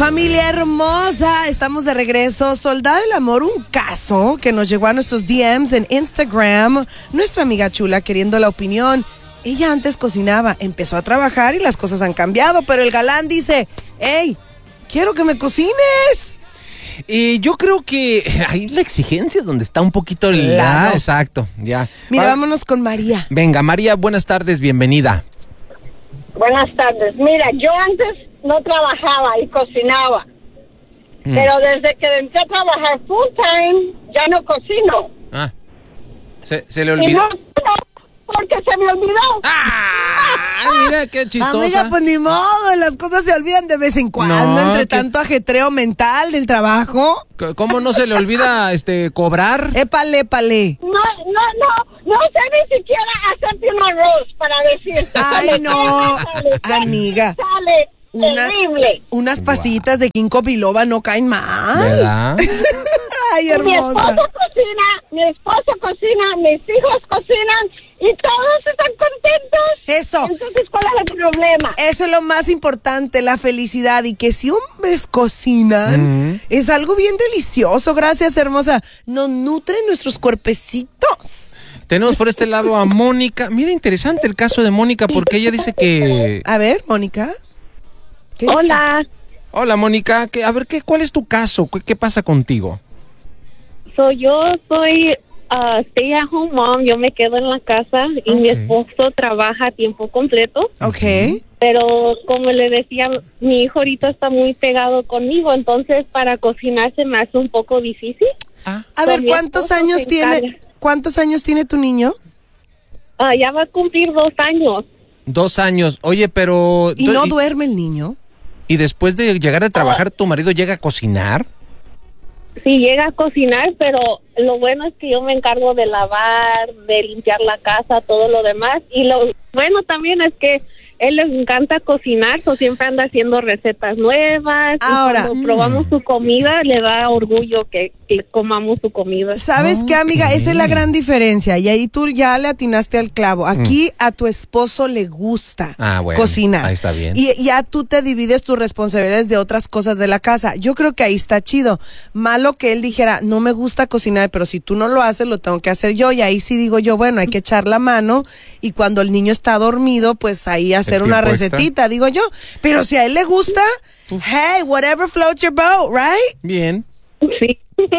Familia hermosa, estamos de regreso. Soldado del Amor, un caso que nos llegó a nuestros DMs en Instagram. Nuestra amiga chula queriendo la opinión. Ella antes cocinaba, empezó a trabajar y las cosas han cambiado, pero el galán dice, hey, quiero que me cocines. Yo creo que ahí la exigencia es donde está un poquito Claro. exacto, ya. Mira, vámonos con María. Venga, María, buenas tardes, bienvenida. Buenas tardes. Mira, yo antes no trabajaba y cocinaba, pero desde que entré a trabajar full time, ya no cocino. Ah, ¿se le Y olvidó? no, porque se me olvidó. Mira, qué chistosa. Amiga, pues ni modo, las cosas se olvidan de vez en cuando, No, entre que- tanto ajetreo mental del trabajo. ¿Cómo no se le olvida cobrar? Épale. No sé ni siquiera hacerte un arroz para decirte. Ay, no, Sale, amiga. Sale Una- terrible. Unas pastillitas de ginkgo biloba no caen mal. ¿Verdad? Ay, Mi hermosa. esposo cocina, mis hijos cocinan y todos están contentos. Eso. Entonces, ¿cuál es el problema? Eso es lo más importante, la felicidad. Y que si hombres cocinan, es algo bien delicioso. Gracias, hermosa. Nos nutren nuestros cuerpecitos. Tenemos por este lado a Mónica. Mira, interesante el caso de Mónica porque ella dice que... A ver, Mónica. ¿Qué dice? Hola, Hola, Mónica, ¿cuál es tu caso? ¿Qué pasa contigo? Yo soy stay at home mom, yo me quedo en la casa y mi Ok. esposo trabaja a tiempo completo, Ok. pero como le decía, mi hijo ahorita está muy pegado conmigo, entonces para cocinar se me hace un poco difícil. A ver, Mi ¿cuántos esposo años se tiene? encarga. ¿Cuántos años tiene tu niño? Ya va a cumplir 2 años. 2 años. Oye, pero... ¿Y no duerme el niño? ¿Y después de llegar a trabajar, tu marido llega a cocinar? Sí, llega a cocinar, pero lo bueno es que yo me encargo de lavar, de limpiar la casa, todo lo demás. Y lo bueno también es que él le encanta cocinar, so siempre anda haciendo recetas nuevas. Ahora, y cuando probamos su comida, le da orgullo que comamos su comida. ¿Sabes qué, amiga? Esa es la gran diferencia. Y ahí tú ya le atinaste al clavo. Aquí a tu esposo le gusta cocinar. Ahí está bien. Y ya tú te divides tus responsabilidades de otras cosas de la casa. Yo creo que ahí está chido. Malo que él dijera, no me gusta cocinar, pero si tú no lo haces, lo tengo que hacer yo. Y ahí sí digo yo, bueno, hay que echar la mano. Y cuando el niño está dormido, pues ahí hacer El una tiempo extra. recetita, digo yo. Pero si a él le gusta, hey, whatever floats your boat, right? Bien. Sí.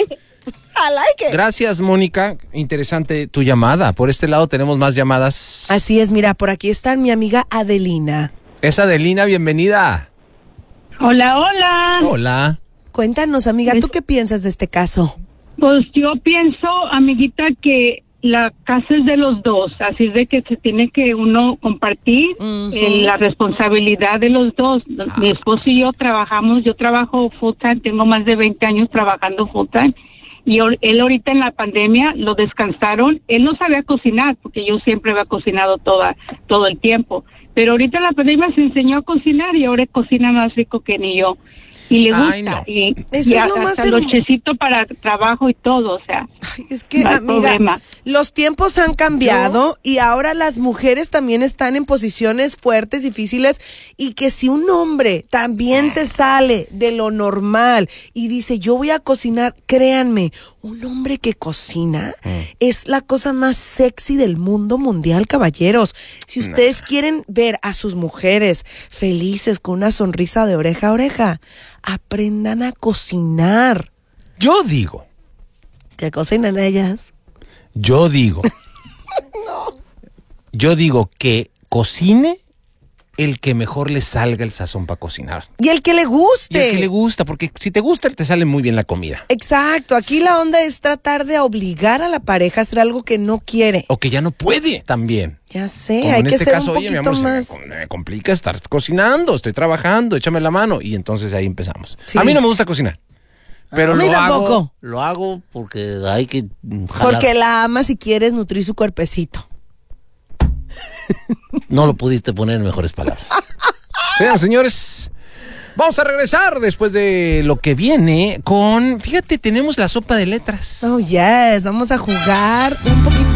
I like it. Gracias, Mónica. Interesante tu llamada. Por este lado tenemos más llamadas. Así es, mira, por aquí está mi amiga Adelina. Es Adelina, bienvenida. Hola. Hola. Cuéntanos, amiga, ¿tú qué piensas de este caso? Pues yo pienso, amiguita, que la casa es de los dos, así es de que se tiene que uno compartir la responsabilidad de los dos. Mi esposo y yo trabajamos, yo trabajo full time, tengo más de 20 años trabajando full time. Y él ahorita en la pandemia lo descansaron. Él no sabía cocinar porque yo siempre había cocinado todo el tiempo. Pero ahorita en la pandemia se enseñó a cocinar y ahora cocina más rico que ni yo. Y le gusta. Ay, no. Y Eso es lo más hasta hermoso. nochecito para trabajo y todo, o sea. Ay, es que, No hay amiga, problema. los tiempos han cambiado y ahora las mujeres también están en posiciones fuertes, difíciles, y que si un hombre también se sale de lo normal y dice, yo voy a cocinar, créanme, un hombre que cocina es la cosa más sexy del mundo mundial, caballeros. Si ustedes quieren ver a sus mujeres felices con una sonrisa de oreja a oreja, aprendan a cocinar. Yo digo. Que cocinen ellas. Yo digo que cocine el que mejor le salga el sazón para cocinar. Y el que le Y guste. el que le gusta, porque si te gusta, te sale muy bien la comida. Exacto, aquí la onda es tratar de obligar a la pareja a hacer algo que no quiere. O que ya no puede también. Ya sé, Como hay en que este ser caso, un oye, mi poquito amor, más. me complica estar cocinando, estoy trabajando, échame la mano. Y entonces ahí empezamos. Sí. A mí no me gusta cocinar. Pero A mí lo tampoco. hago. Lo hago porque hay que jalar. Porque la amas y quieres nutrir su cuerpecito. No lo pudiste poner en mejores palabras. Vean, señores, vamos a regresar después de lo que viene con... Fíjate, tenemos la sopa de letras. Oh, yes, vamos a jugar un poquito.